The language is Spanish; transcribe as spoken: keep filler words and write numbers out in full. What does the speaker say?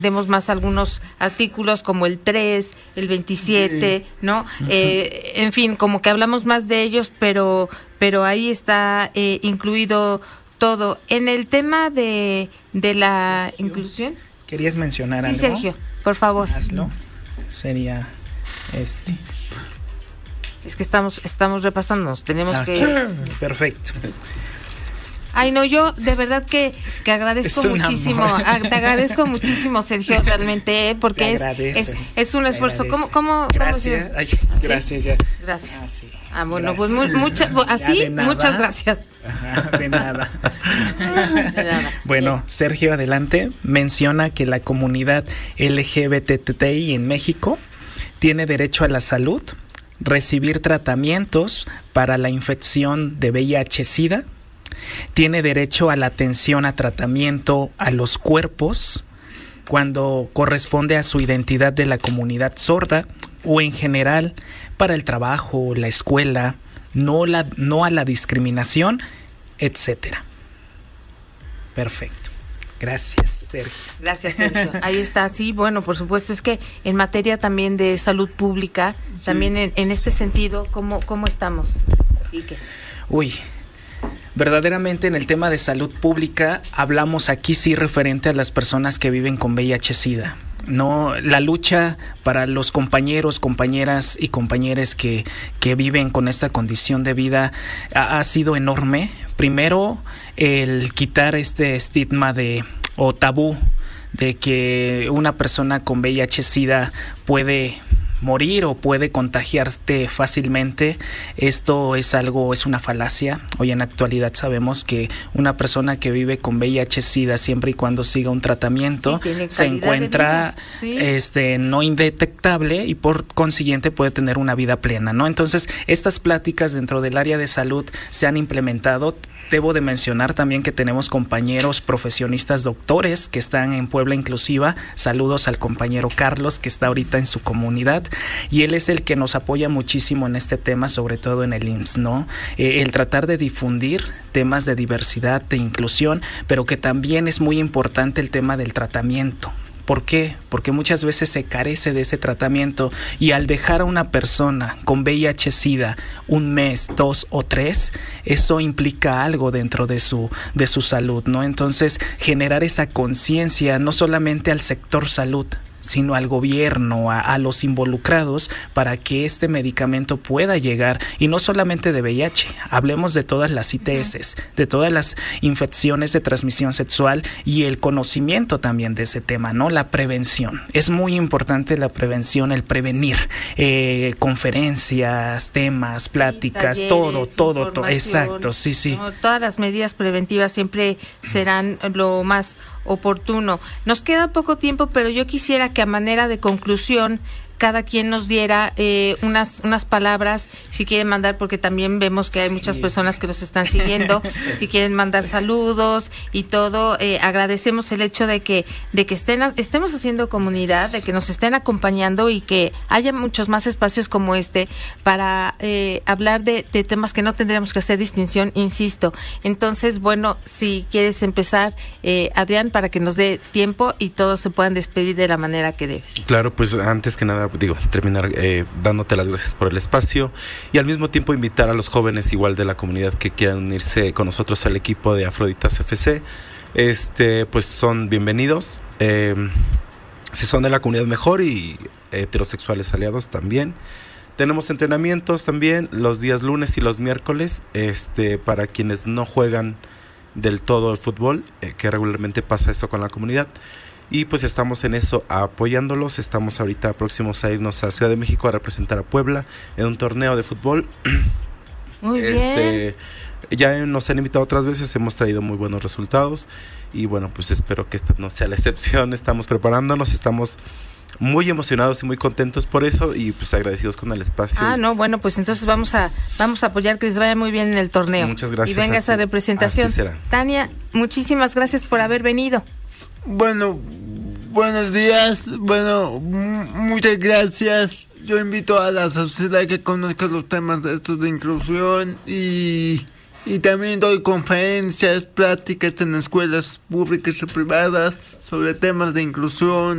demos más algunos artículos como el tres, el veintisiete, ¿no? Eh, en fin, como que hablamos más de ellos, pero, pero ahí está eh, incluido todo. En el tema de, de la Sergio, inclusión. ¿Querías mencionar sí, algo? Sí, Sergio, por favor. Hazlo. Sería este. Es que estamos, estamos repasándonos, tenemos ah, que... Perfecto. Ay, no, yo de verdad que, que agradezco muchísimo, a, te agradezco muchísimo, Sergio, realmente, ¿eh? Porque es, es es un esfuerzo. ¿Cómo, cómo, gracias, cómo Ay, gracias, ya. Gracias. Ah, sí. ah bueno, gracias. pues mu muchas, así, muchas gracias. Ajá, de nada. de nada. Bueno, Bien. Sergio, adelante. Menciona que la comunidad L G B T T I en México tiene derecho a la salud, recibir tratamientos para la infección de V I H-Sida, tiene derecho a la atención a tratamiento a los cuerpos cuando corresponde a su identidad de la comunidad sorda o en general para el trabajo, la escuela, no, la, no a la discriminación, etcétera. Perfecto. Gracias, Sergio. Gracias, Sergio. Ahí está, sí, bueno, por supuesto, es que en materia también de salud pública, sí. también en, en este sentido, ¿cómo, cómo estamos? ¿Y qué? Uy, verdaderamente en el tema de salud pública hablamos aquí sí referente a las personas que viven con V I H-Sida. No, la lucha para los compañeros, compañeras y compañeros que, que viven con esta condición de vida ha, ha sido enorme. Primero, el quitar este estigma de o tabú de que una persona con V I H-Sida puede morir o puede contagiarte fácilmente. Esto es algo, es una falacia. Hoy en la actualidad sabemos que una persona que vive con V I H-Sida, siempre y cuando siga un tratamiento, sí, se encuentra sí. este no indetectable y por consiguiente puede tener una vida plena, ¿no? Entonces, estas pláticas dentro del área de salud se han implementado. Debo de mencionar también que tenemos compañeros profesionistas doctores que están en Puebla Inclusiva. Saludos al compañero Carlos, que está ahorita en su comunidad, y él es el que nos apoya muchísimo en este tema, sobre todo en el I M S S, ¿no? Eh, el tratar de difundir temas de diversidad, de inclusión, pero que también es muy importante el tema del tratamiento. ¿Por qué? Porque muchas veces se carece de ese tratamiento y al dejar a una persona con V I H-Sida un mes, dos o tres, eso implica algo dentro de su, de su salud, ¿no? Entonces, generar esa conciencia no solamente al sector salud, sino al gobierno, a, a los involucrados, para que este medicamento pueda llegar, y no solamente de V I H, hablemos de todas las I T S, de todas las infecciones de transmisión sexual y el conocimiento también de ese tema, ¿no? La prevención, es muy importante la prevención, el prevenir, eh, conferencias, temas, pláticas, sí, talleres, todo, todo, todo, exacto, sí, sí. No, todas las medidas preventivas siempre serán lo más oportuno. Nos queda poco tiempo, pero yo quisiera que a manera de conclusión cada quien nos diera eh, unas unas palabras, si quieren mandar, porque también vemos que hay sí. muchas personas que nos están siguiendo, si quieren mandar saludos y todo, eh, agradecemos el hecho de que de que estén estemos haciendo comunidad, de que nos estén acompañando y que haya muchos más espacios como este para eh, hablar de, de temas que no tendríamos que hacer distinción, insisto. Entonces, bueno, si quieres empezar, eh, Adrián, para que nos dé tiempo y todos se puedan despedir de la manera que debes. Claro, pues antes que nada, digo, terminar eh, dándote las gracias por el espacio y al mismo tiempo invitar a los jóvenes igual de la comunidad que quieran unirse con nosotros al equipo de Afroditas F C. Este, pues son bienvenidos. Eh, si son de la comunidad, mejor, y heterosexuales aliados también. Tenemos entrenamientos también los días lunes y los miércoles, este, para quienes no juegan del todo el fútbol, eh, que regularmente pasa esto con la comunidad. Y pues estamos en eso apoyándolos. Estamos ahorita próximos a irnos a Ciudad de México a representar a Puebla en un torneo de fútbol. Muy este, bien. Ya nos han invitado otras veces, hemos traído muy buenos resultados y bueno, pues espero que esta no sea la excepción. Estamos preparándonos, estamos muy emocionados y muy contentos por eso y pues agradecidos con el espacio. Ah, no, bueno, pues entonces vamos a vamos a apoyar que les vaya muy bien en el torneo. Muchas gracias. Y venga así, esa representación. Así será. Tania, muchísimas gracias por haber venido. Bueno, buenos días, bueno, m- muchas gracias. Yo invito a la sociedad que conozca los temas de estos de inclusión y, y también doy conferencias, pláticas en escuelas públicas y privadas sobre temas de inclusión.